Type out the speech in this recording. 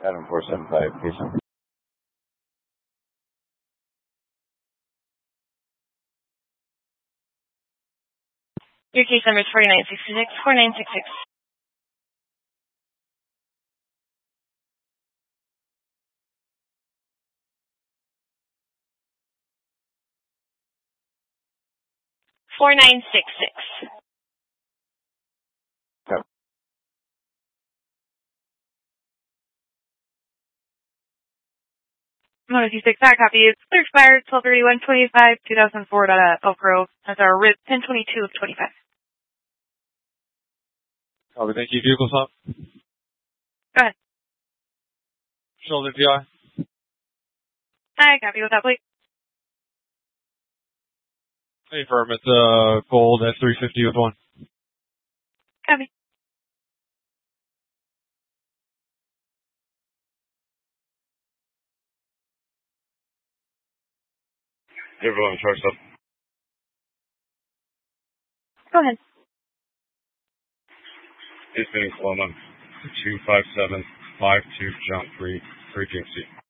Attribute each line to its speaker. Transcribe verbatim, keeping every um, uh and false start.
Speaker 1: Adam four seven five, patient.
Speaker 2: Your case number is forty-nine sixty-six, forty-nine sixty-six. forty-nine sixty-six.
Speaker 1: Yep.
Speaker 2: one oh two six, that copy is clear expired twelve thirty-one twenty-five, two thousand four at Elk Grove. That's our R I P ten twenty-two of twenty-five.
Speaker 3: Copy, thank you. Vehicle stop.
Speaker 2: Go ahead.
Speaker 3: Shoulder P I.
Speaker 2: Hi, copy. What's up, please?
Speaker 3: Hey, firm. It's uh, gold F three fifty with one.
Speaker 2: Copy.
Speaker 1: Everyone charged up.
Speaker 2: Go ahead.
Speaker 1: It's been in Kelowna. two five seven five two John three, three P M C.